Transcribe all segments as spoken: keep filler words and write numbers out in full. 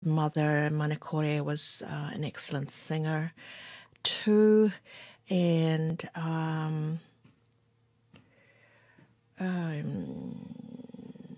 mother, Manakore, was uh, an excellent singer too. And um, um,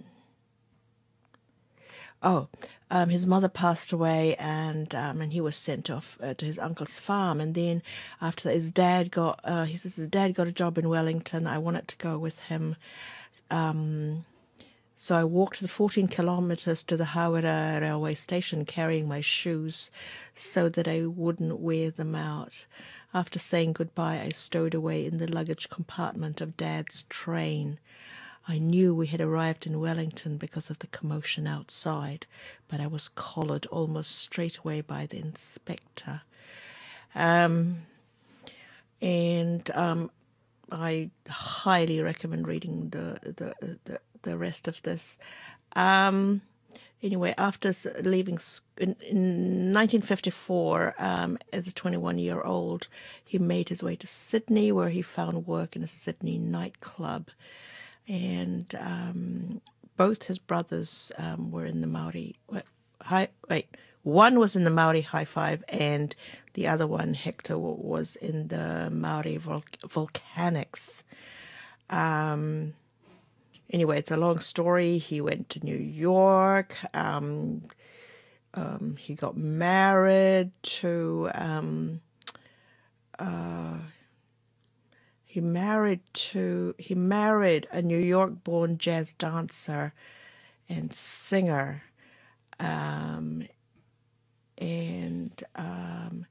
oh, um, his mother passed away, and um, and he was sent off uh, to his uncle's farm. And then after that, his dad got uh, he says his dad got a job in Wellington. I wanted to go with him. Um, So I walked the fourteen kilometers to the Hawera railway station carrying my shoes so that I wouldn't wear them out. After saying goodbye, I stowed away in the luggage compartment of Dad's train. I knew we had arrived in Wellington because of the commotion outside, but I was collared almost straight away by the inspector. Um, and um, I highly recommend reading the the the, the rest of this. Um, anyway, after leaving in, in nineteen fifty-four, um, as a twenty-one-year-old, he made his way to Sydney, where he found work in a Sydney nightclub, and um, both his brothers um, were in the Maori. Hi, wait. One was in the Maori High Five, and the other one, Hector, was in the Maori Vol- Volcanics. Um, anyway, it's a long story. He went to New York. Um, um, he got married to. Um, uh, he married to. He married a New York-born jazz dancer and singer. Um, and um,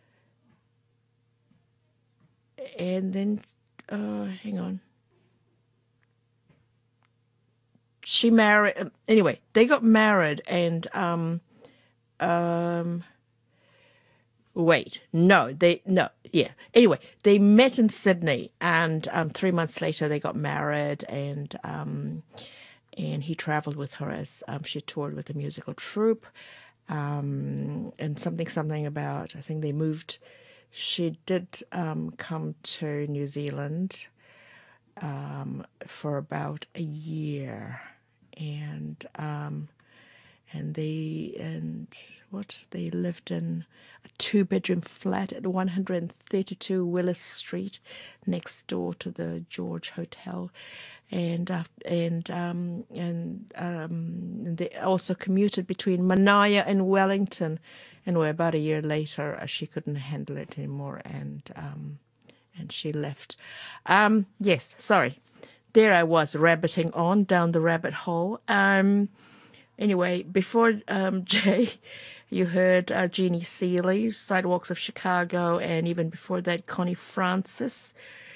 and then uh, hang on. She married anyway. They got married, and um, um, wait, no, they no, yeah. Anyway, they met in Sydney, and um, three months later they got married, and um, and he travelled with her as um, she toured with a musical troupe, um, and something something about I think they moved. She did um, come to New Zealand um, for about a year, and um, and they and what they lived in a two-bedroom flat at one hundred thirty-two Willis Street, next door to the George Hotel, and uh, and um, and um, they also commuted between Manaia and Wellington, and were about a year later uh, she couldn't handle it anymore, and um, and she left. Um, yes, sorry. There I was rabbiting on down the rabbit hole. Um, anyway, before um, Jay, you heard uh, Jeannie Seeley, Sidewalks of Chicago, and even before that, Connie Francis,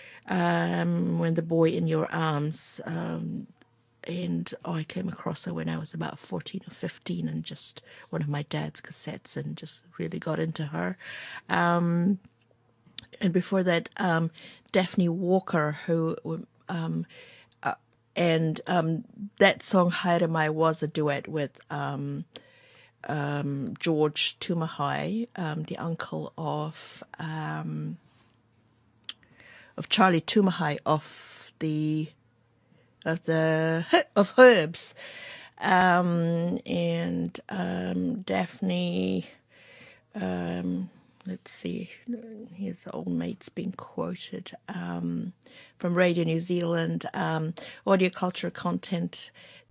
um, When the Boy in Your Arms. Um, and oh, I came across her when I was about fourteen or fifteen, and just one of my dad's cassettes, and just really got into her. Um, and before that, um, Daphne Walker, who um, uh, and um, that song "Haere Mai" was a duet with um, um, George Tumahai, um, the uncle of um, of Charlie Tumahai of the of the of Herbs, um, and um, Daphne. Um, let's see, his old mates being quoted um, from Radio New Zealand, um, audio culture content.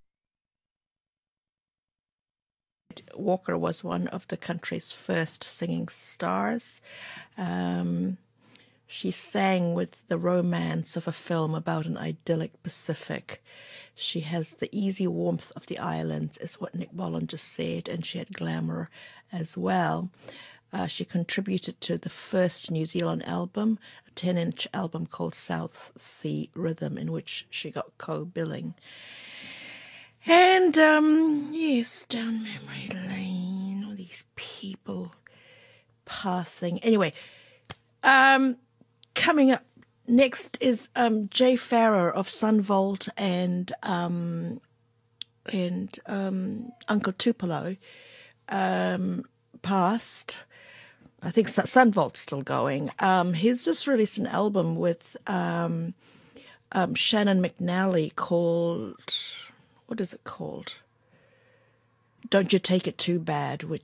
Walker was one of the country's first singing stars. Um, she sang with the romance of a film about an idyllic Pacific. She has the easy warmth of the islands, is what Nick Bolland just said, and she had glamour as well. Uh, she contributed to the first New Zealand album, a ten-inch album called South Sea Rhythm, in which she got co-billing. And, um, yes, down memory lane, all these people passing. Anyway, um, coming up next is um, Jay Farrer of Sunvolt and um, and um, Uncle Tupelo um, passed. I think Sunvolt's still going. Um, he's just released an album with um, um, Shannon McNally called, what is it called? Don't You Take It Too Bad, which